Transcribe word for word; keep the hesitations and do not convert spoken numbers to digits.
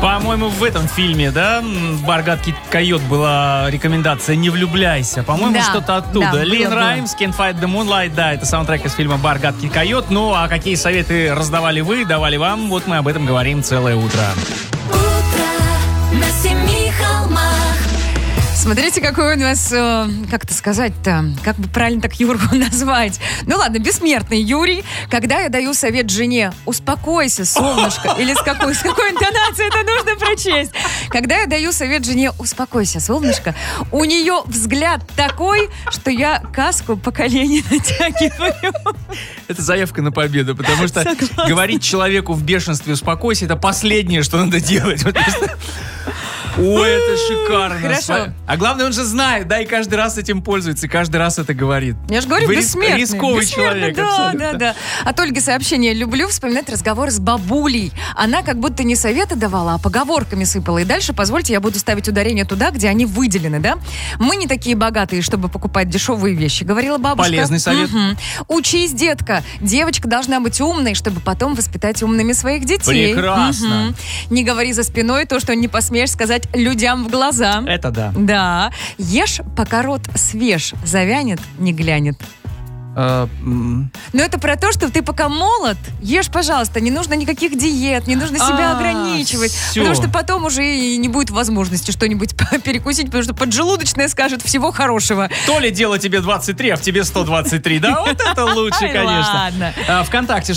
По-моему, в этом фильме, да, «Гадкий койот» была рекомендация «Не влюбляйся». По-моему, Да, что-то оттуда. да, Лин было, Раймс, «Can't Fight the Moonlight», да, это саундтрек из фильма «Гадкий койот». Ну, а какие советы раздавали вы, давали вам, вот мы об этом говорим целое утро. Утро на семи холмах. Смотрите, какой у нас, э, как это сказать-то, как бы правильно так Юрку назвать. Ну ладно, бессмертный Юрий. Когда я даю совет жене, успокойся, солнышко, или с какой, с какой интонацией это нужно прочесть. Когда я даю совет жене, успокойся, солнышко, у нее взгляд такой, что я каску по колени натягиваю. Это заявка на победу, потому что Согласна. говорить человеку в бешенстве «успокойся» — это последнее, что надо делать. Вот просто... Ой, это шикарно. Хорошо. А главное, он же знает, да, и каждый раз этим пользуется, и каждый раз это говорит. Я же говорю, Вы рис- бессмертный. рисковый Бессмертный, человек, да, абсолютно. да, да. От Ольги сообщение. Люблю вспоминать разговор с бабулей. Она как будто не советы давала, а поговорками сыпала. И дальше, позвольте, я буду ставить ударение туда, где они выделены, да? Мы не такие богатые, чтобы покупать дешевые вещи, говорила бабушка. Полезный совет. Мгм. Учись, детка. Девочка должна быть умной, чтобы потом воспитать умными своих детей. Прекрасно. Мгм. Не говори за спиной то, что не посмеешь сказать людям в глаза. Это да. Да. Ешь, пока рот свеж, завянет, не глянет. Э, м, Но это про то, что ты пока молод, ешь, пожалуйста, не нужно никаких диет, не нужно себя А, ограничивать, всё. потому что потом уже и не будет возможности что-нибудь перекусить, потому что поджелудочная скажет всего хорошего. То ли дело тебе двадцать три, а в тебе сто двадцать три, да? Вот это лучше, Ай, конечно. ладно. А, ВКонтакте